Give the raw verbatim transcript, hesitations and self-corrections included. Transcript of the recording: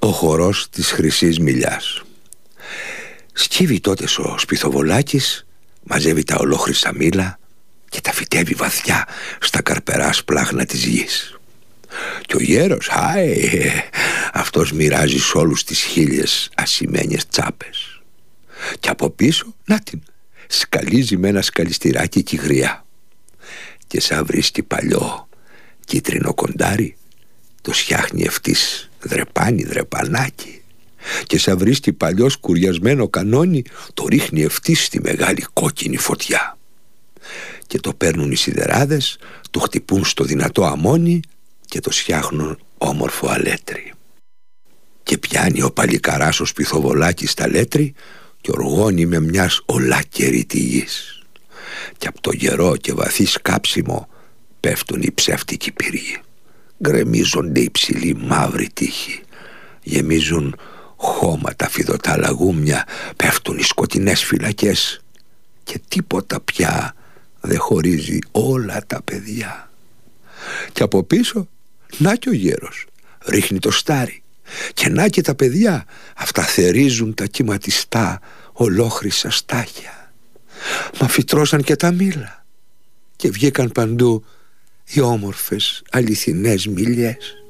Ο χορός της Χρυσής Μιλιάς. Σκύβει τότε ο Σπιθοβολάκης, μαζεύει τα ολόχρυστα μήλα και τα φυτεύει βαθιά στα καρπερά σπλάχνα της γης. Και ο γέρος, άι, αυτός μοιράζει σ' όλους τις χίλιες ασημένιες τσάπες. Και από πίσω, να την, σκαλίζει με ένα σκαλιστηράκι κυγριά. Και σαν βρίσκει παλιό κίτρινο κοντάρι, το σιάχνει ευτής δρεπάνι δρεπανάκι. Και σαν βρίσκει παλιό σκουριασμένο κανόνι, το ρίχνει ευτής στη μεγάλη κόκκινη φωτιά. Και το παίρνουν οι σιδεράδες, το χτυπούν στο δυνατό αμόνι και το σιάχνουν όμορφο αλέτρι. Και πιάνει ο παλικαράς ο Σπιθοβολάκης τα λέτρι και οργώνει με μιας ολάκερη τη γης. Και απ' το γερό και βαθύ σκάψιμο πέφτουν οι ψεύτικοι πύργοι. Γκρεμίζονται οι ψηλοί μαύροι τείχοι. Γεμίζουν χώματα φιδωτά λαγούμια, πέφτουν οι σκοτεινές φυλακές. Και τίποτα πια δεν χωρίζει όλα τα παιδιά. Και από πίσω, να και ο γέρος ρίχνει το στάρι. Και να και τα παιδιά, αυτά θερίζουν τα κυματιστά ολόχρυσα στάχια. Μα φυτρώσαν και τα μήλα και βγήκαν παντού οι όμορφες αληθινές μιλιές.